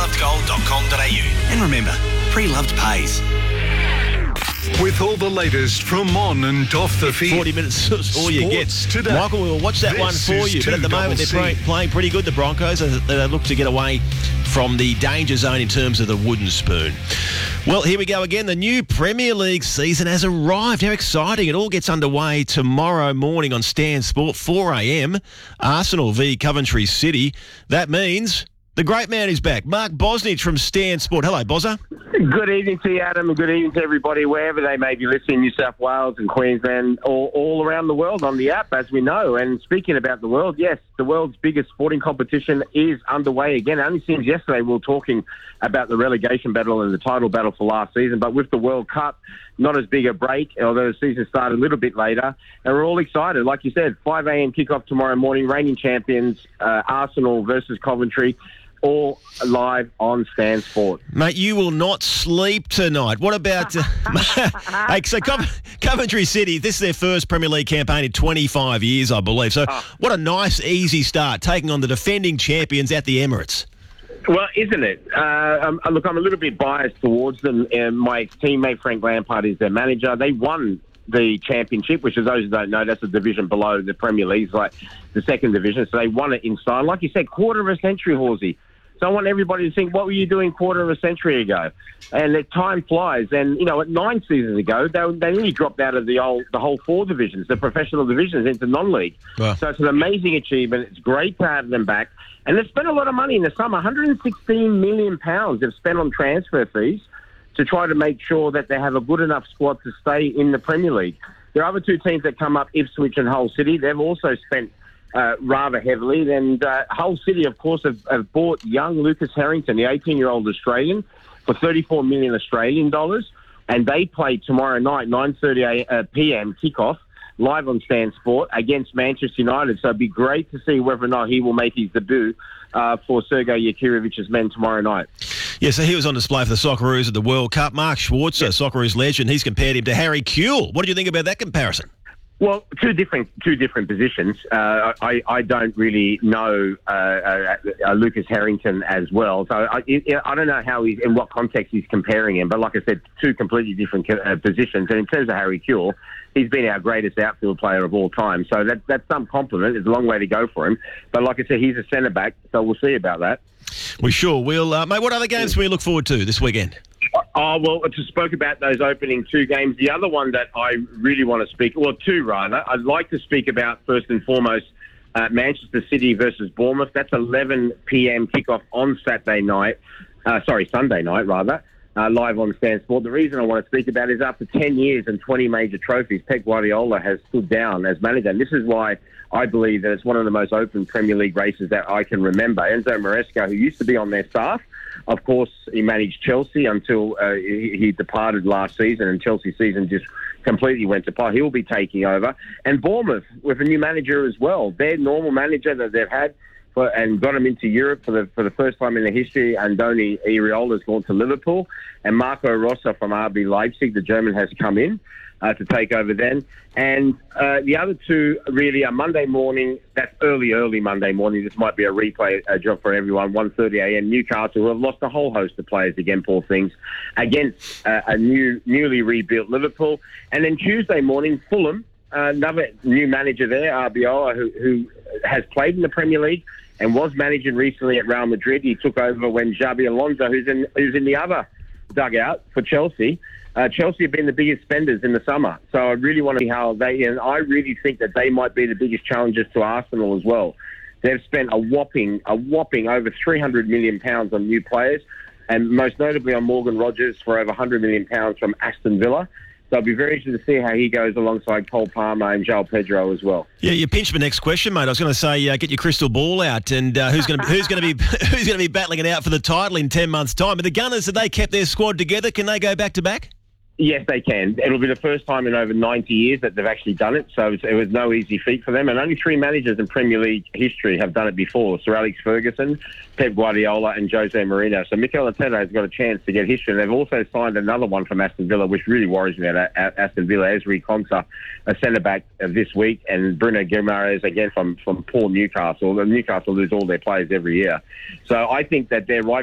prelovedgold.com.au. And remember, pre-loved pays. With all the latest from on and off the field. 40 minutes is all you get. Today. Michael, we'll watch that one for you. But at the moment, they're playing pretty good, the Broncos. They look to get away from the danger zone in terms of the wooden spoon. Well, here we go again. The new Premier League season has arrived. How exciting. It all gets underway tomorrow morning on Stan Sport, 4 a.m. Arsenal v Coventry City. That means the great man is back. Mark Bosnich from Stan Sport. Hello, Bozza. Good evening to you, Adam, and good evening to everybody, wherever they may be listening, New South Wales and Queensland, all around the world on the app, as we know. And speaking about the world, yes, the world's biggest sporting competition is underway again. It only seems yesterday we were talking about the relegation battle and the title battle for last season, but with the World Cup, not as big a break, although the season started a little bit later. And we're all excited. Like you said, 5 a.m. kickoff tomorrow morning, reigning champions, Arsenal versus Coventry, all live on Stan Sport. Mate, you will not sleep tonight. What about... hey, so Coventry City, this is their first Premier League campaign in 25 years, I believe. So what a nice, easy start, taking on the defending champions at the Emirates. Well, isn't it? Look, I'm a little bit biased towards them. My teammate Frank Lampard is their manager. They won the championship, which, for those who don't know, that's a division below the Premier League, like the second division. So they won it in style. Like you said, quarter of a century, Horsey. So I want everybody to think, what were you doing quarter of a century ago? And the time flies. And, you know, 9 seasons ago, they nearly dropped out of the whole 4 divisions, the professional divisions, into non-league. Wow. So it's an amazing achievement. It's great to have them back. And they've spent a lot of money in the summer. £116 million they've spent on transfer fees to try to make sure that they have a good enough squad to stay in the Premier League. There are other 2 teams that come up, Ipswich and Hull City. They've also spent rather heavily. And Hull City, of course, have bought young Lucas Harrington, the 18-year-old Australian, for 34 million Australian dollars. And they play tomorrow night, 9:30 p.m. kickoff, live on Stan Sport against Manchester United. So it'd be great to see whether or not he will make his debut for Sergei Yakirovic's men tomorrow night. Yeah, so he was on display for the Socceroos at the World Cup. Mark Schwarzer, Socceroos legend, he's compared him to Harry Kewell. What do you think about that comparison? Well, two different positions. I don't really know Lucas Harrington as well, so I don't know in what context he's comparing him. But like I said, 2 completely different positions. And in terms of Harry Kewell, he's been our greatest outfield player of all time. So that's some compliment. There's a long way to go for him. But like I said, he's a centre back, so we'll see about that. We sure will. Mate, what other games can we look forward to this weekend? Oh, well, I just spoke about those opening 2 games. The other one that I really want to speak, 2 rather, I'd like to speak about first and foremost Manchester City versus Bournemouth. That's 11 p.m. kickoff on Sunday night, live on Stan Sport. The reason I want to speak about it is after 10 years and 20 major trophies, Pep Guardiola has stood down as manager. And this is why I believe that it's one of the most open Premier League races that I can remember. Enzo Maresca, who used to be on their staff, of course, he managed Chelsea until he departed last season, and Chelsea's season just completely went to pot. He'll be taking over. And Bournemouth, with a new manager as well. Their normal manager that they've had and got him into Europe for the first time in their history, Andoni Iraola, has gone to Liverpool. And Marco Rossi from RB Leipzig, the German, has come in to take over then. And the other 2 really are Monday morning. That's early Monday morning. This might be a replay job for everyone. 1:30 a.m. Newcastle, who have lost a whole host of players again, poor things, against a newly rebuilt Liverpool. And then Tuesday morning, Fulham, another new manager there, Arbiola, who has played in the Premier League and was managing recently at Real Madrid. He took over when Xabi Alonso, who's in the other dugout for Chelsea. Chelsea have been the biggest spenders in the summer. So I really want to see how and I really think that they might be the biggest challengers to Arsenal as well. They've spent a whopping over £300 million on new players, and most notably on Morgan Rogers for over £100 million from Aston Villa. So I'll be very interested to see how he goes alongside Cole Palmer and João Pedro as well. Yeah, you pinched my next question, mate. I was going to say, get your crystal ball out, and who's going to be battling it out for the title in 10 months' time. But the Gunners, have they kept their squad together? Can they go back to back? Yes, they can. It'll be the first time in over 90 years that they've actually done it, so it was no easy feat for them. And only 3 managers in Premier League history have done it before: Sir Alex Ferguson, Pep Guardiola and Jose Mourinho. So Mikel Arteta has got a chance to get history. And they've also signed another one from Aston Villa, which really worries me at Aston Villa, Ezri Konsa, a centre-back this week, and Bruno Guimaraes, again, from poor Newcastle. Newcastle lose all their players every year. So I think that they're right